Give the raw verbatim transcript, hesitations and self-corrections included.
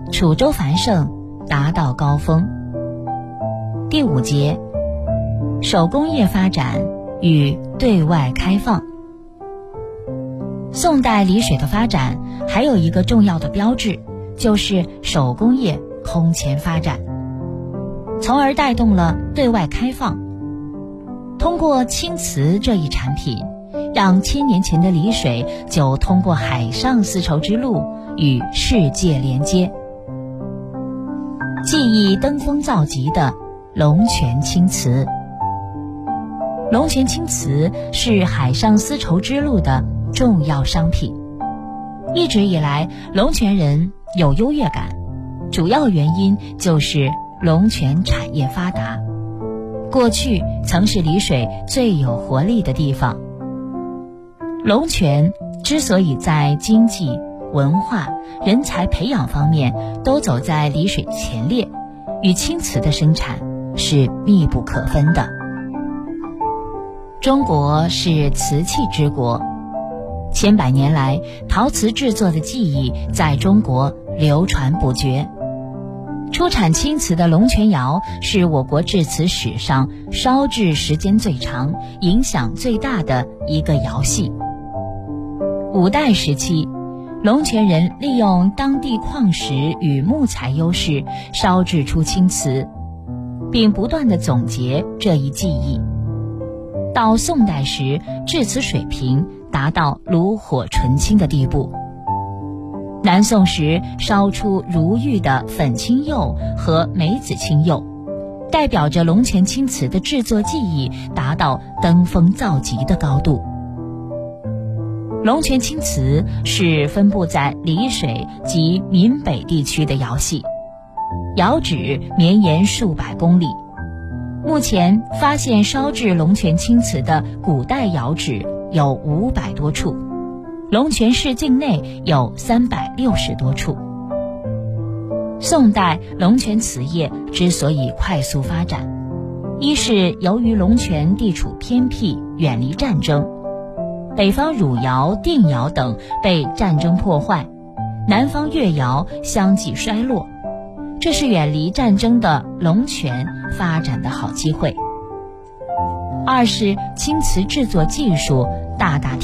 楚州繁盛，达到高峰。第五节，手工业发展与对外开放。宋代丽水的发展还有一个重要的标志，就是手工业空前发展，从而带动了对外开放。通过青瓷这一产品，让千年前的丽水就通过海上丝绸之路与世界连接。技艺登峰造极的龙泉青瓷。龙泉青瓷是海上丝绸之路的重要商品。一直以来，龙泉人有优越感，主要原因就是龙泉产业发达，过去曾是丽水最有活力的地方。龙泉之所以在经济、文化、人才培养方面都走在丽水前列，与青瓷的生产是密不可分的。中国是瓷器之国，千百年来，陶瓷制作的技艺在中国流传不绝。出产青瓷的龙泉窑是我国制瓷史上烧制时间最长、影响最大的一个窑系。五代时期，龙泉人利用当地矿石与木材优势，烧制出青瓷，并不断地总结这一技艺。到宋代时，制瓷水平达到炉火纯青的地步。南宋时烧出如玉的粉青釉和梅子青釉，代表着龙泉青瓷的制作技艺达到登峰造极的高度。龙泉青瓷是分布在丽水及闽北地区的窑系，窑址绵延数百公里。目前发现烧制龙泉青瓷的古代窑址有五百多处，龙泉市境内有三百六十多处。宋代龙泉瓷业之所以快速发展，一是由于龙泉地处偏僻，远离战争，北方汝窑、定窑等被战争破坏，南方越窑相继衰落，这是远离战争的龙泉发展的好机会。二是青瓷制作技术大大提